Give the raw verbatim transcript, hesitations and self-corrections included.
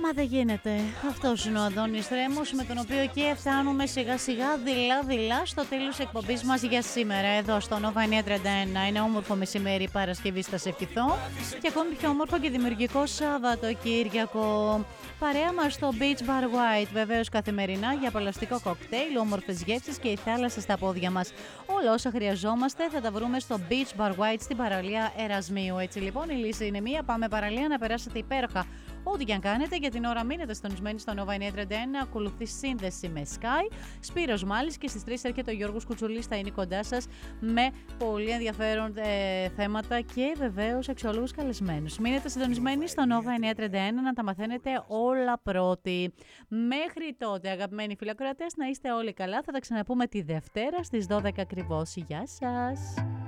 Μα δεν γίνεται. Αυτός είναι ο Αντώνης Ρέμος, με τον οποίο και φτάνουμε σιγά σιγά δειλά-δειλά στο τέλος εκπομπής μας για σήμερα. Εδώ στο Nova εννιακόσια τριάντα ένα. Είναι όμορφο μεσημέρι Παρασκευή, θα σε ευχηθώ. Και ακόμη πιο όμορφο και δημιουργικό Σαββατοκύριακο. Παρέα μας στο Beach Bar White, βεβαίως καθημερινά για απολαυστικό κοκτέιλ, όμορφες γεύσεις και η θάλασσα στα πόδια μας. Όλα όσα χρειαζόμαστε θα τα βρούμε στο Beach Bar White στην παραλία Ερασμίου. Έτσι λοιπόν η λύση είναι μία, πάμε παραλία να περάσετε υπέροχα. Ό,τι και αν κάνετε, για την ώρα μείνετε συντονισμένοι στο Nova εννιακόσια τριάντα ένα. Ακολουθεί σύνδεση με Sky. Σπύρος Μάλης και στις τρεις έρχεται ο Γιώργος Κουτσουλής, θα είναι κοντά σας με πολύ ενδιαφέρον ε, θέματα και βεβαίως αξιόλογους καλεσμένους. Μείνετε συντονισμένοι στο Nova εννιακόσια τριάντα ένα να τα μαθαίνετε όλα πρώτοι. Μέχρι τότε, αγαπημένοι φιλακροατές, να είστε όλοι καλά. Θα τα ξαναπούμε τη Δευτέρα στις δώδεκα ακριβώς. Γεια σας!